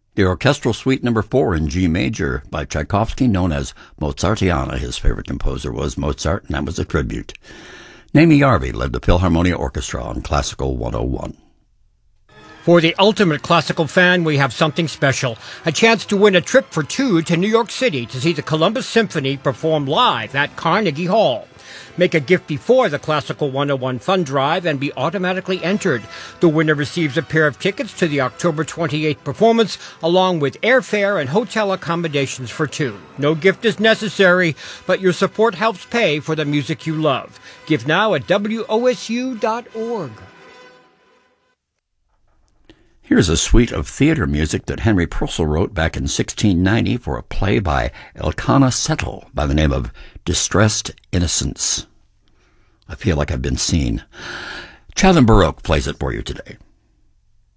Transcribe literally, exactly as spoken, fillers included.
The orchestral suite number four in G major by Tchaikovsky, known as Mozartiana. His favorite composer was Mozart, and that was a tribute. Naomi Yarvi led the Philharmonia Orchestra on Classical one oh one. For the ultimate classical fan, we have something special. A chance to win a trip for two to New York City to see the Columbus Symphony perform live at Carnegie Hall. Make a gift before the Classical one oh one Fund Drive and be automatically entered. The winner receives a pair of tickets to the October twenty-eighth performance, along with airfare and hotel accommodations for two. No gift is necessary, but your support helps pay for the music you love. Give now at W O S U dot org. Here's a suite of theater music that Henry Purcell wrote back in sixteen ninety for a play by Elkanah Settle by the name of Distressed Innocence. I feel like I've been seen. Chatham Baroque plays it for you today.